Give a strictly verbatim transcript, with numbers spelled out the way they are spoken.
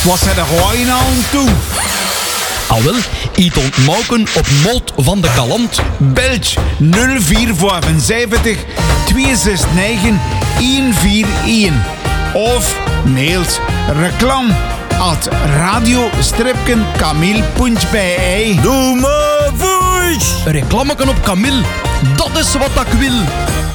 Wat zit er gewoon aan toe? Al wel, iets ontmoken op Mot van de Kalant. Belg nul vier vijfenzeventig twee zes negen een vier een. Of mailt reclam at radio-kamil punt b e. Doe maar voice! Een reclameken op Camille, dat is wat ik wil.